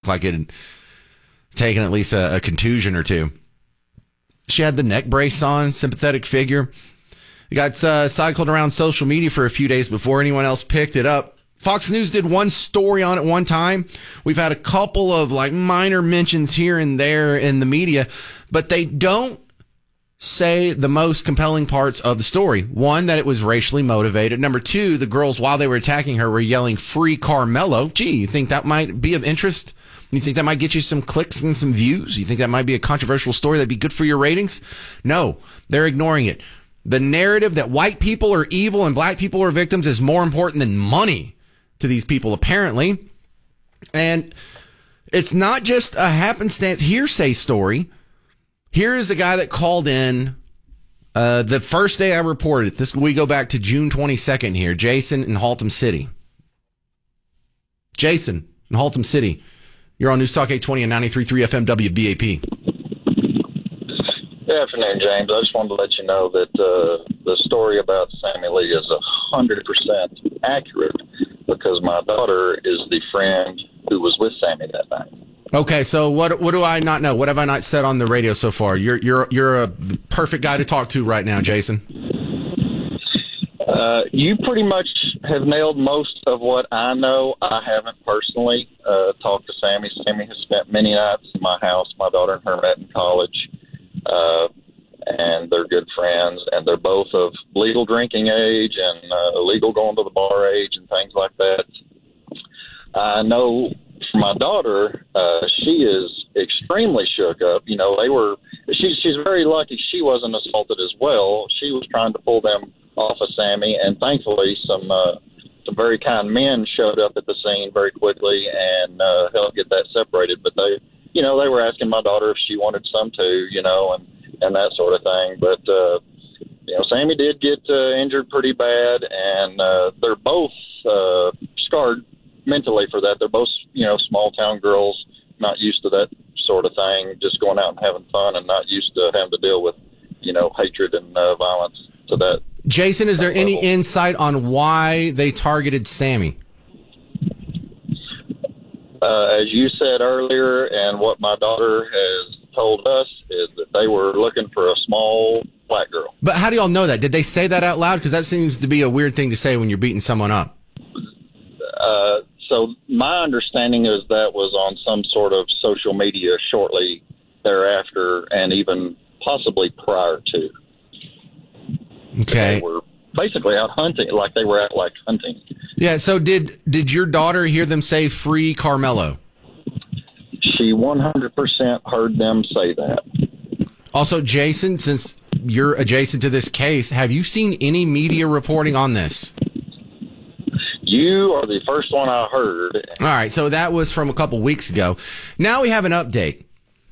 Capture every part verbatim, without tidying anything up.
like it had taken at least a, a contusion or two. She had the neck brace on, sympathetic figure. It got uh, cycled around social media for a few days before anyone else picked it up. Fox News did one story on it one time. We've had a couple of like minor mentions here and there in the media, but they don't say the most compelling parts of the story. One, that it was racially motivated. Number two, the girls, while they were attacking her, were yelling, "Free Carmelo." Gee, you think that might be of interest? You think that might get you some clicks and some views? You think that might be a controversial story that'd be good for your ratings? No, they're ignoring it. The narrative that white people are evil and black people are victims is more important than money to these people, apparently. And it's not just a happenstance hearsay story. Here is a guy that called in uh, the first day I reported it. This, we go back to June twenty-second here. Jason in Haltom City. Jason in Haltom City. You're on News Talk eight twenty and ninety-three point three F M W B A P. Good afternoon, James. I just wanted to let you know that uh, the story about Sammy Lee is one hundred percent accurate because my daughter is the friend who was with Sammy that night. Okay, so what what do I not know? What have I not said on the radio so far? You're you're you're a perfect guy to talk to right now, Jason. Uh, you pretty much have nailed most of what I know. I haven't personally uh, talked to Sammy. Sammy has spent many nights in my house. My daughter and her met in college, uh, and they're good friends, and they're both of legal drinking age and uh, legal going to the bar age and things like that. I know for my daughter, uh, she is extremely shook up. You know, they were. She, she's very lucky she wasn't assaulted as well. She was trying to pull them off of Sammy, and thankfully some uh, some very kind men showed up at the scene very quickly and uh, helped get that separated. But they, you know, they were asking my daughter if she wanted some too, you know, and, and that sort of thing. But uh, you know, Sammy did get uh, injured pretty bad, and uh, they're both uh, scarred mentally for that. They're both, you know, small town girls, not used to that sort of thing, just going out and having fun, and not used to having to deal with, you know, hatred and uh, violence to that. Jason, is there any insight on why they targeted Sammy? Uh, as you said earlier, and what my daughter has told us, is that they were looking for a small black girl. But how do y'all know that? Did they say that out loud? Because that seems to be a weird thing to say when you're beating someone up. Uh, so my understanding is that was on some sort of social media shortly thereafter, and even possibly prior to. Okay. They were basically out hunting, like they were out like hunting. Yeah, so did did your daughter hear them say "Free Carmelo"? She one hundred percent heard them say that. Also, Jason, since you're adjacent to this case, have you seen any media reporting on this? You are the first one I heard. All right, so that was from a couple weeks ago. Now we have an update.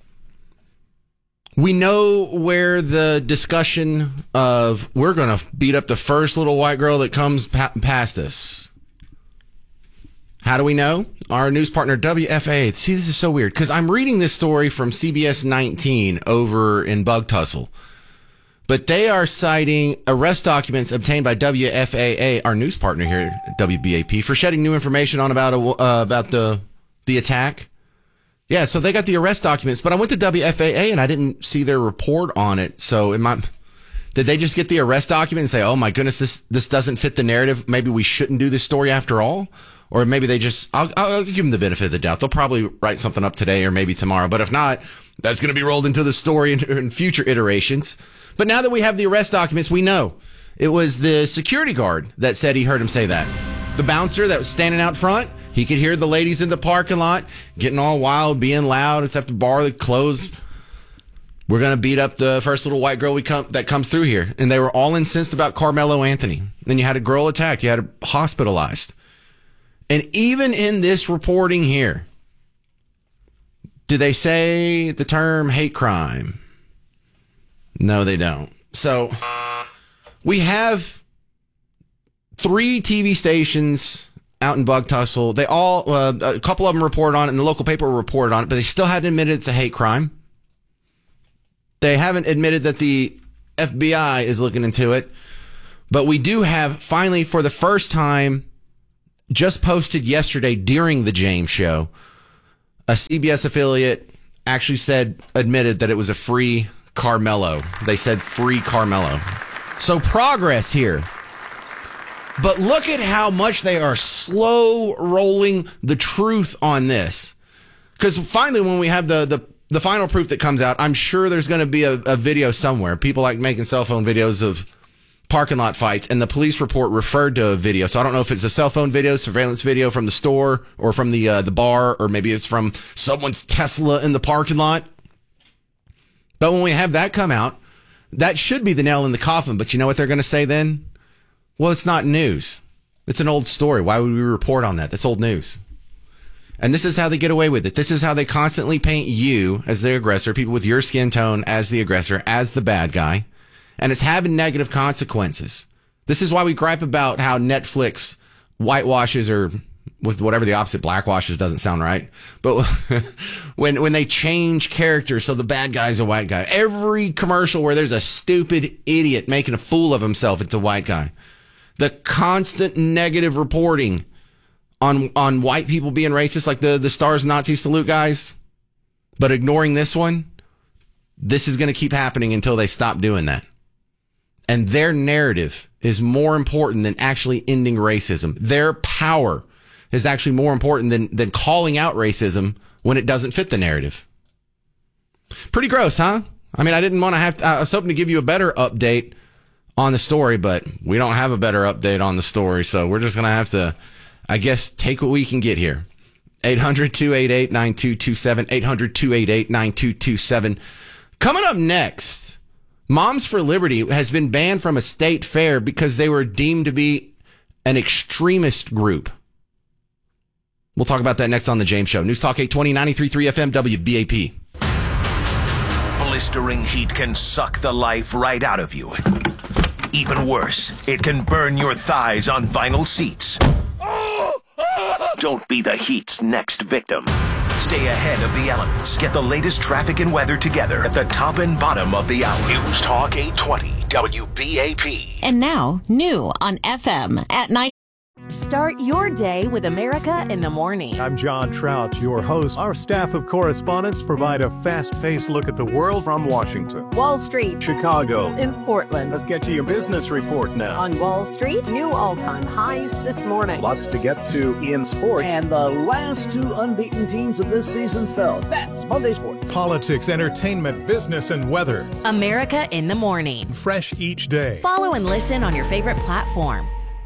We know where the discussion of we're going to beat up the first little white girl that comes pa- past us. How do we know? Our news partner, W F A A. See, this is so weird because I'm reading this story from C B S nineteen over in Bug Tussle. But they are citing arrest documents obtained by W F A A, our news partner here at W B A P, for shedding new information on about a, uh, about the the attack. Yeah, so they got the arrest documents, but I went to W F A A and I didn't see their report on it. So it might, did they just get the arrest document and say, "Oh my goodness, this this doesn't fit the narrative. Maybe we shouldn't do this story after all"? Or maybe they just, I'll, I'll give them the benefit of the doubt. They'll probably write something up today or maybe tomorrow. But if not, that's going to be rolled into the story in, in future iterations. But now that we have the arrest documents, we know it was the security guard that said he heard him say that. The bouncer that was standing out front, he could hear the ladies in the parking lot getting all wild, being loud. It's after the bar that closed. We're going to beat up the first little white girl we come, that comes through here. And they were all incensed about Carmelo Anthony. Then you had a girl attacked. You had her hospitalized. And even in this reporting here, do they say the term hate crime? No, they don't. So we have three T V stations out in Bug Tussle. They all, uh, a couple of them report on it, and the local paper reported on it, but they still haven't admitted it's a hate crime. They haven't admitted that the F B I is looking into it. But we do have, finally, for the first time, just posted yesterday during the James Show, a C B S affiliate actually said, admitted that it was a free Carmelo. They said free Carmelo. So progress here. But look at how much they are slow rolling the truth on this. Because finally, when we have the, the, the final proof that comes out, I'm sure there's going to be a, a video somewhere. People like making cell phone videos of parking lot fights, and the police report referred to a video. So I don't know if it's a cell phone video, surveillance video from the store or from the uh, the bar, or maybe it's from someone's Tesla in the parking lot. But when we have that come out, that should be the nail in the coffin. But you know what they're going to say then? Well, it's not news. It's an old story. Why would we report on that? That's old news. And this is how they get away with it. This is how they constantly paint you as the aggressor, people with your skin tone as the aggressor, as the bad guy. And it's having negative consequences. This is why we gripe about how Netflix whitewashes, or with whatever the opposite, blackwashes doesn't sound right. But when when they change characters so the bad guy's a white guy. Every commercial where there's a stupid idiot making a fool of himself, it's a white guy. The constant negative reporting on on white people being racist, like the, the Stars Nazi salute guys, but ignoring this one, this is going to keep happening until they stop doing that. And their narrative is more important than actually ending racism. Their power is actually more important than, than calling out racism when it doesn't fit the narrative. Pretty gross, huh? I mean, I didn't want to have to, I was hoping to give you a better update on the story, but we don't have a better update on the story. So we're just going to have to, I guess, take what we can get here. eight hundred, two eight eight, nine two two seven, eight hundred, two eight eight, nine two two seven. Coming up next, Moms for Liberty has been banned from a state fair because they were deemed to be an extremist group. We'll talk about that next on The James Show. News Talk eight twenty, ninety-three point three F M, W B A P. Blistering heat can suck the life right out of you. Even worse, it can burn your thighs on vinyl seats. Don't be the heat's next victim. Stay ahead of the elements. Get the latest traffic and weather together at the top and bottom of the hour. News Talk eight twenty, W B A P. And now, new on F M at night. Start your day with America in the Morning. I'm John Trout, your host. Our staff of correspondents provide a fast-paced look at the world from Washington, Wall Street, Chicago, in Portland. Let's get to your business report now. On Wall Street, new all-time highs this morning. Lots to get to in sports. And the last two unbeaten teams of this season fell. That's Monday Sports. Politics, entertainment, business, and weather. America in the Morning. Fresh each day. Follow and listen on your favorite platform.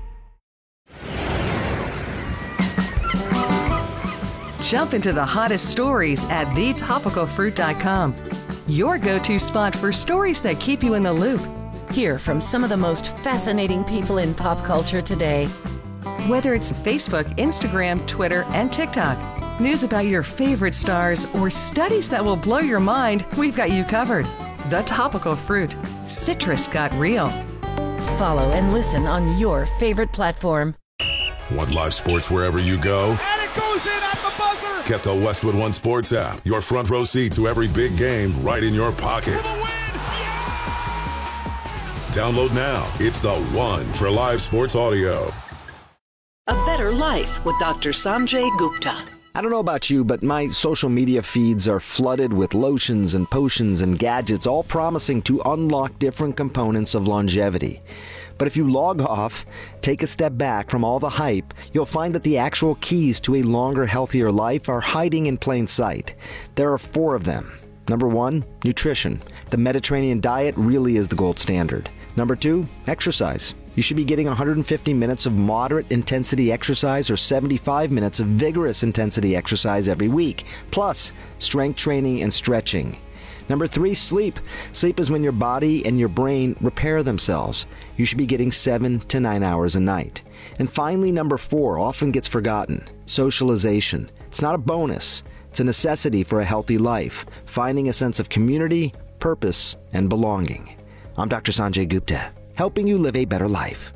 Jump into the hottest stories at the topical fruit dot com. Your go-to spot for stories that keep you in the loop. Hear from some of the most fascinating people in pop culture today. Whether it's Facebook, Instagram, Twitter, and TikTok, news about your favorite stars, or studies that will blow your mind, we've got you covered. The Topical Fruit. Citrus got real. Follow and listen on your favorite platform. Want live sports wherever you go? And it goes in at the buzzer! Get the Westwood One Sports app. Your front row seat to every big game right in your pocket. For the win! Yeah! Download now. It's the one for live sports audio. A Better Life with Doctor Sanjay Gupta. I don't know about you, but my social media feeds are flooded with lotions and potions and gadgets, all promising to unlock different components of longevity. But if you log off, take a step back from all the hype, you'll find that the actual keys to a longer, healthier life are hiding in plain sight. There are four of them. Number one, nutrition. The Mediterranean diet really is the gold standard. Number two, exercise. You should be getting one hundred fifty minutes of moderate intensity exercise or seventy-five minutes of vigorous intensity exercise every week, plus strength training and stretching. Number three, sleep. Sleep is when your body and your brain repair themselves. You should be getting seven to nine hours a night. And finally, number four, often gets forgotten, socialization. It's not a bonus. It's a necessity for a healthy life, finding a sense of community, purpose, and belonging. I'm Doctor Sanjay Gupta, helping you live a better life.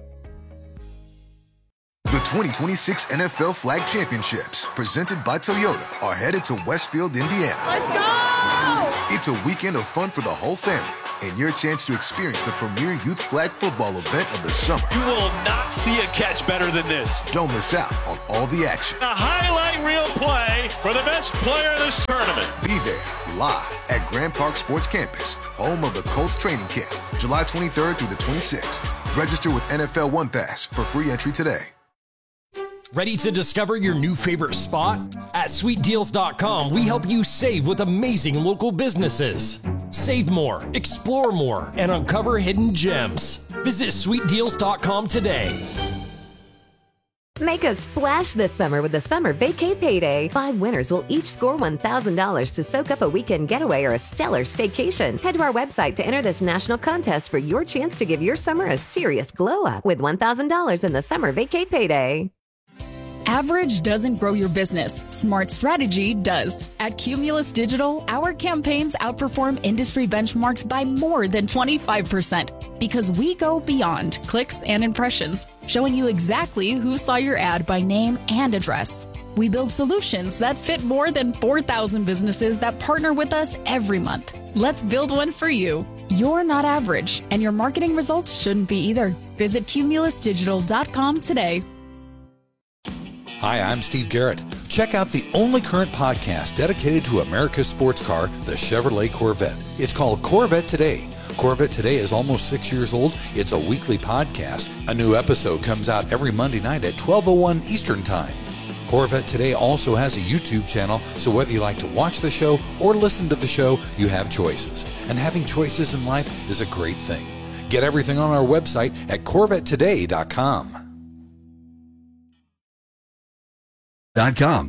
The twenty twenty-six N F L Flag Championships, presented by Toyota, are headed to Westfield, Indiana. Let's go! It's a weekend of fun for the whole family and your chance to experience the premier youth flag football event of the summer. You will not see a catch better than this. Don't miss out on all the action. A highlight reel play for the best player in this tournament. Be there live at Grand Park Sports Campus, home of the Colts training camp, July twenty-third through the twenty-sixth. Register with N F L One Pass for free entry today. Ready to discover your new favorite spot? At sweet deals dot com, we help you save with amazing local businesses. Save more, explore more, and uncover hidden gems. Visit sweet deals dot com today. Make a splash this summer with the Summer Vacay Payday. Five winners will each score one thousand dollars to soak up a weekend getaway or a stellar staycation. Head to our website to enter this national contest for your chance to give your summer a serious glow up with one thousand dollars in the Summer Vacay Payday. Average doesn't grow your business. Smart strategy does. At Cumulus Digital, our campaigns outperform industry benchmarks by more than twenty-five percent because we go beyond clicks and impressions, showing you exactly who saw your ad by name and address. We build solutions that fit more than four thousand businesses that partner with us every month. Let's build one for you. You're not average, and your marketing results shouldn't be either. Visit cumulus digital dot com today. Hi, I'm Steve Garrett. Check out the only current podcast dedicated to America's sports car, the Chevrolet Corvette. It's called Corvette Today. Corvette Today is almost six years old. It's a weekly podcast. A new episode comes out every Monday night at twelve oh one Eastern Time. Corvette Today also has a YouTube channel, so whether you like to watch the show or listen to the show, you have choices. And having choices in life is a great thing. Get everything on our website at corvette today dot com. Com.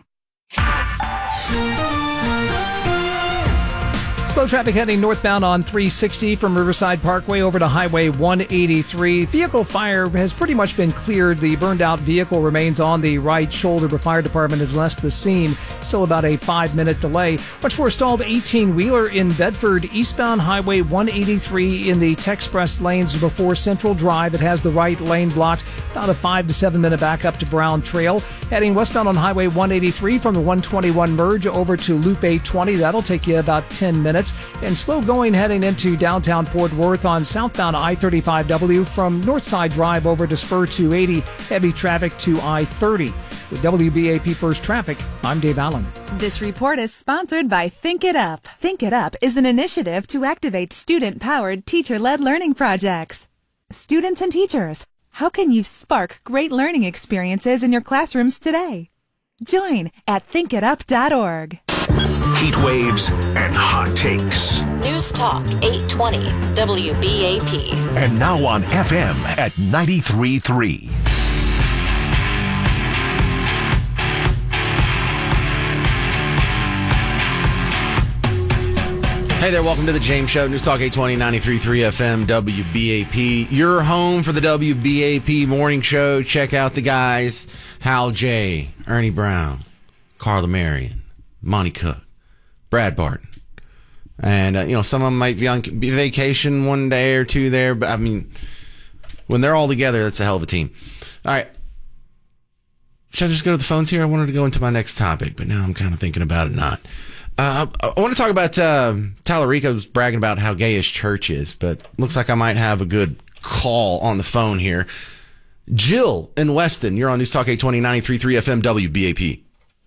Slow traffic heading northbound on three sixty from Riverside Parkway over to Highway one eighty-three. Vehicle fire has pretty much been cleared. The burned out vehicle remains on the right shoulder. The fire department has left the scene. Still about a five minute delay. Much for a stalled eighteen wheeler in Bedford, eastbound Highway one eighty-three in the Texpress lanes before Central Drive. It has the right lane blocked. About a five to seven minute backup to Brown Trail. Heading westbound on Highway one eighty-three from the one twenty-one merge over to Loop eight twenty. That'll take you about ten minutes. And slow going heading into downtown Fort Worth on southbound I thirty-five W from Northside Drive over to Spur two eighty. Heavy traffic to I thirty. With W B A P First Traffic, I'm Dave Allen. This report is sponsored by Think It Up. Think It Up is an initiative to activate student-powered, teacher-led learning projects. Students and teachers, how can you spark great learning experiences in your classrooms today? Join at think it up dot org. Heat waves and hot takes. News Talk eight twenty W B A P. And now on F M at ninety-three point three. Hey there, welcome to the James Show. News Talk eight twenty, ninety-three point three F M, W B A P. Your home for the W B A P morning show. Check out the guys, Hal J., Ernie Brown, Carla Marion, Monty Cook, Brad Barton. And, uh, you know, some of them might be on vacation one day or two there, but, I mean, when they're all together, that's a hell of a team. All right. Should I just go to the phones here? I wanted to go into my next topic, but now I'm kind of thinking about it not. Uh, I want to talk about uh, Tallarico's bragging about how gay his church is, but looks like I might have a good call on the phone here. Jill in Weston, you're on News Talk eight twenty, ninety-three point three F M, W B A P.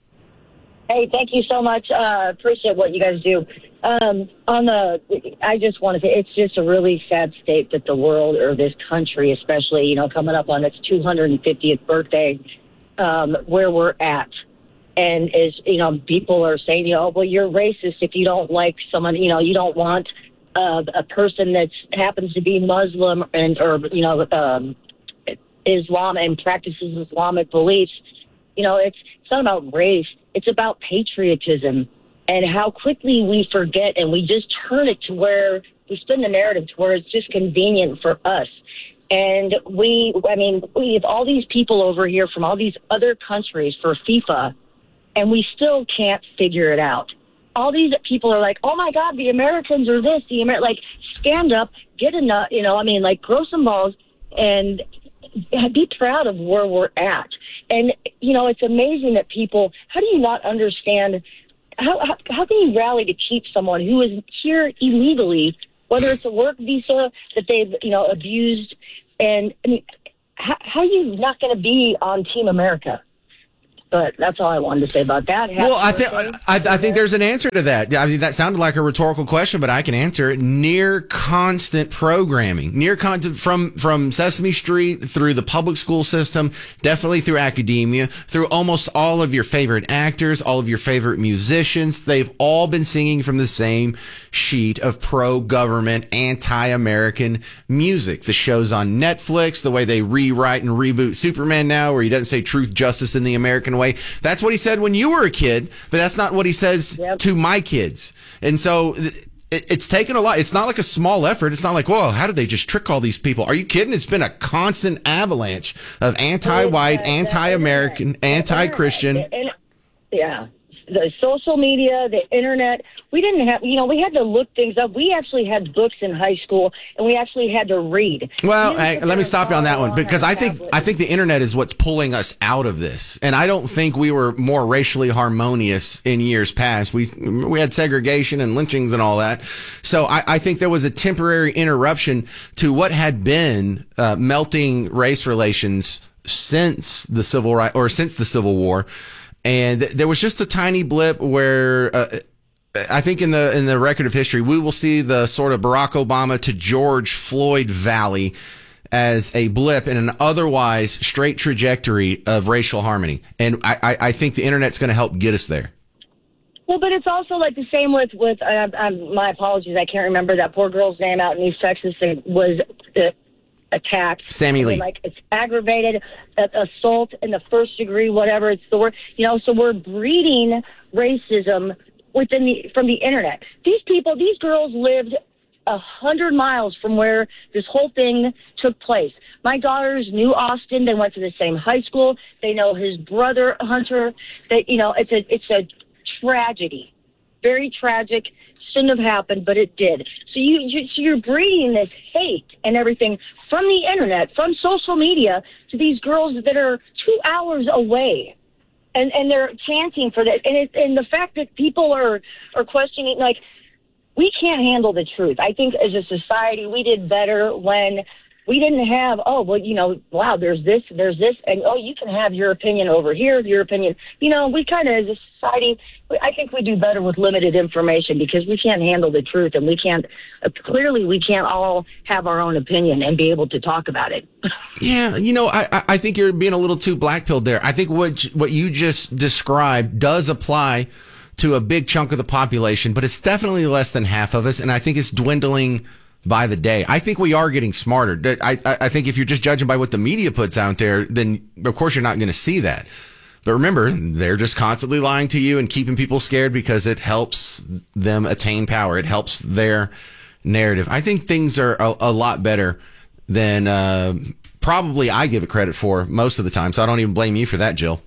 Hey, thank you so much. Uh, appreciate what you guys do. Um, on the, I just want to say it's just a really sad state that the world, or this country especially, you know, coming up on its two hundred fiftieth birthday, um, where we're at. And is, you know, people are saying, you know, well, you're racist if you don't like someone, you know, you don't want uh, a person that happens to be Muslim and, or, you know, um, Islam and practices Islamic beliefs. You know, it's, it's not about race. It's about patriotism and how quickly we forget, and we just turn it to where we spin the narrative to where it's just convenient for us. And we, I mean, we have all these people over here from all these other countries for FIFA, and we still can't figure it out. All these people are like, oh, my God, the Americans are this, the Amer like, stand up, get a nut, you know, I mean, like, grow some balls and be proud of where we're at. And, you know, it's amazing that people, how do you not understand, how, how, how can you rally to keep someone who is here illegally, whether it's a work visa that they've, you know, abused, and, I mean, how, how are you not going to be on Team America? But that's all I wanted to say about that. Happy Well, I think birthday. I, I think there's an answer to that. I mean, that sounded like a rhetorical question, but I can answer it. Near constant programming, near constant from from Sesame Street through the public school system, definitely through academia, through almost all of your favorite actors, all of your favorite musicians. They've all been singing from the same sheet of pro-government, anti-American music. The shows on Netflix, the way they rewrite and reboot Superman now, where he doesn't say truth, justice, in the American way. That's what he said when you were a kid, but that's not what he says yep. to my kids. And so it, it's taken a lot. It's not like a small effort. It's not like, whoa, how did they just trick all these people? Are you kidding? It's been a constant avalanche of anti-white, anti-American, anti-Christian. Yeah. The social media, the internet. We didn't have, you know, we had to look things up. We actually had books in high school, and we actually had to read. Well, hey, let me stop you on that one, because I think I think the internet is what's pulling us out of this, and I don't think we were more racially harmonious in years past. We we had segregation and lynchings and all that, so I, I think there was a temporary interruption to what had been uh, melting race relations since the civil right or since the Civil War. And there was just a tiny blip where uh, I think in the in the record of history, we will see the sort of Barack Obama to George Floyd valley as a blip in an otherwise straight trajectory of racial harmony. And I, I, I think the internet's going to help get us there. Well, but it's also like the same with, with uh, um, my apologies, I can't remember that poor girl's name out in East Texas that was uh, attacked. Sammy Lee. Like, it's aggravated uh, assault in the first degree, whatever it's the word. You know, so we're breeding racism within the from the internet. These people, these girls lived a hundred miles from where this whole thing took place. My daughters knew Austin. They went to the same high school. They know his brother, Hunter. That, you know, it's a it's a tragedy, very tragic. Shouldn't have happened, but it did. So you, you so you're breeding this hate and everything from the internet, from social media, to these girls that are two hours away, and and they're chanting for that. And it, and the fact that people are are questioning, like, we can't handle the truth. I think as a society, we did better when we didn't have, oh, well, you know, wow, there's this, there's this, and, oh, you can have your opinion over here, your opinion. You know, we kind of, as a society, I think we do better with limited information because we can't handle the truth, and we can't, uh, clearly we can't all have our own opinion and be able to talk about it. Yeah, you know, I, I think you're being a little too black-pilled there. I think what what you just described does apply to a big chunk of the population, but it's definitely less than half of us, and I think it's dwindling by the day. I think we are getting smarter. I, I, I think if you're just judging by what the media puts out there, then of course you're not going to see that. But remember, they're just constantly lying to you and keeping people scared because it helps them attain power. It helps their narrative. I think things are a, a lot better than uh, probably I give it credit for most of the time. So I don't even blame you for that, Jill.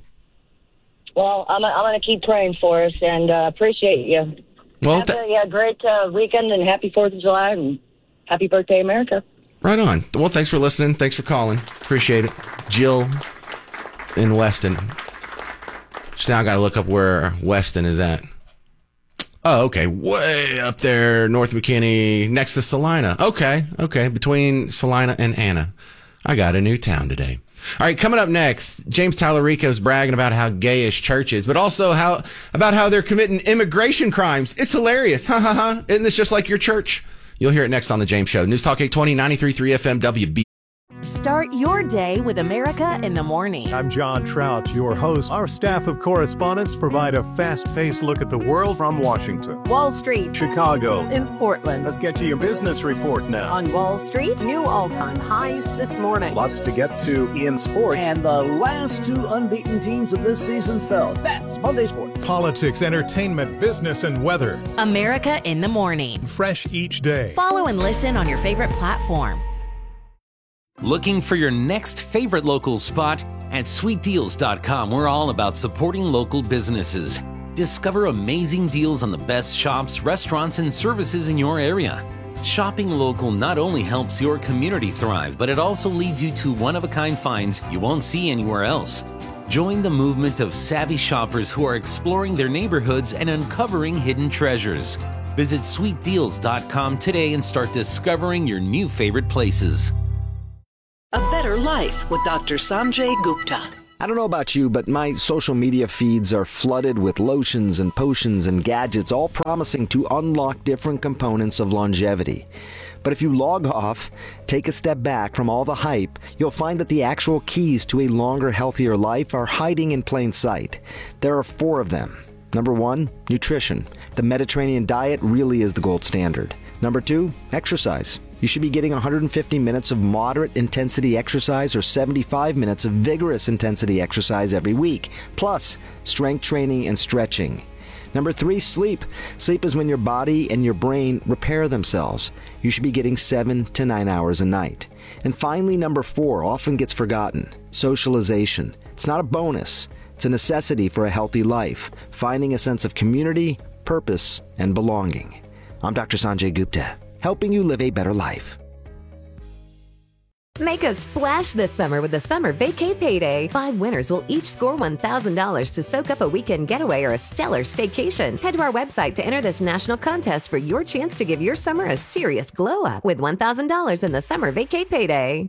Well, I'm, I'm going to keep praying for us, and uh, appreciate you. Well, have a yeah, great uh, weekend, and happy fourth of July, and happy birthday, America. Right on. Well, thanks for listening. Thanks for calling. Appreciate it. Jill in Weston. Just now I got to look up where Weston is at. Oh, okay. Way up there, North McKinney, next to Salina. Okay. Okay. Between Salina and Anna. I got a new town today. All right, coming up next, James Tallarico's bragging about how gay his church is, but also how about how they're committing immigration crimes. It's hilarious. Ha ha ha. Isn't this just like your church? You'll hear it next on The James Show. News Talk eight twenty, ninety-three point three F M W B. Start your day with America in the morning. I'm John Trout, your host. Our staff of correspondents provide a fast-paced look at the world from Washington, Wall Street, Chicago, in Portland. Let's get to your business report now. On Wall Street, new all-time highs this morning. Lots to get to in sports. And the last two unbeaten teams of this season fell. That's Monday Sports. Politics, entertainment, business, and weather. America in the morning. Fresh each day. Follow and listen on your favorite platform. Looking for your next favorite local spot? At sweet deals dot com, we're all about supporting local businesses. Discover amazing deals on the best shops, restaurants, and services in your area. Shopping local not only helps your community thrive, but it also leads you to one-of-a-kind finds you won't see anywhere else. Join the movement of savvy shoppers who are exploring their neighborhoods and uncovering hidden treasures. Visit sweet deals dot com today and start discovering your new favorite places. A Better Life with Doctor Sanjay Gupta. I don't know about you, but my social media feeds are flooded with lotions and potions and gadgets, all promising to unlock different components of longevity. But if you log off, take a step back from all the hype, you'll find that the actual keys to a longer, healthier life are hiding in plain sight. There are four of them. Number one, nutrition. The Mediterranean diet really is the gold standard. Number two, exercise. You should be getting one hundred fifty minutes of moderate intensity exercise or seventy-five minutes of vigorous intensity exercise every week, plus strength training and stretching. Number three, sleep. Sleep is when your body and your brain repair themselves. You should be getting seven to nine hours a night. And finally, number four, often gets forgotten, socialization. It's not a bonus. It's a necessity for a healthy life, finding a sense of community, purpose, and belonging. I'm Doctor Sanjay Gupta, helping you live a better life. Make a splash this summer with the Summer Vacay Payday. Five winners will each score one thousand dollars to soak up a weekend getaway or a stellar staycation. Head to our website to enter this national contest for your chance to give your summer a serious glow up with one thousand dollars in the Summer Vacay Payday.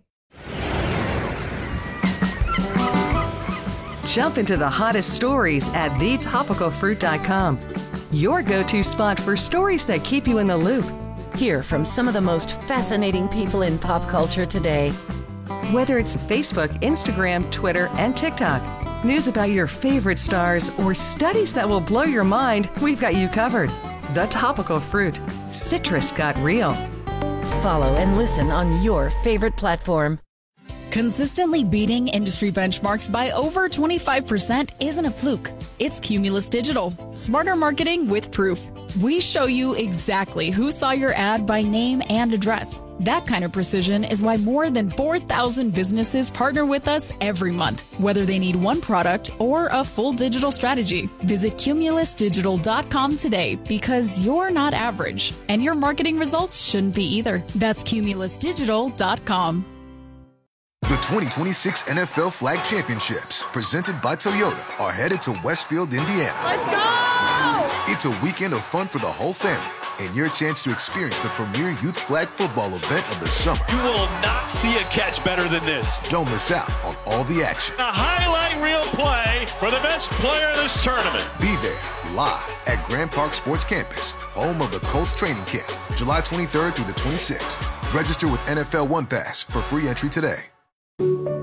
Jump into the hottest stories at the topical fruit dot com. Your go-to spot for stories that keep you in the loop. Hear from some of the most fascinating people in pop culture today. Whether it's Facebook, Instagram, Twitter, and TikTok, news about your favorite stars, or studies that will blow your mind, we've got you covered. The Topical Fruit. Citrus got real. Follow and listen on your favorite platform. Consistently beating industry benchmarks by over twenty-five percent isn't a fluke. It's Cumulus Digital. Smarter marketing with proof. We show you exactly who saw your ad by name and address. That kind of precision is why more than four thousand businesses partner with us every month, whether they need one product or a full digital strategy. Visit cumulus digital dot com today because you're not average, and your marketing results shouldn't be either. That's cumulus digital dot com. The twenty twenty-six N F L Flag Championships, presented by Toyota, are headed to Westfield, Indiana. Let's go! It's a weekend of fun for the whole family and your chance to experience the premier youth flag football event of the summer. You will not see a catch better than this. Don't miss out on all the action. A highlight reel play for the best player of this tournament. Be there live at Grand Park Sports Campus, home of the Colts training camp, July twenty-third through the twenty-sixth. Register with N F L One Pass for free entry today.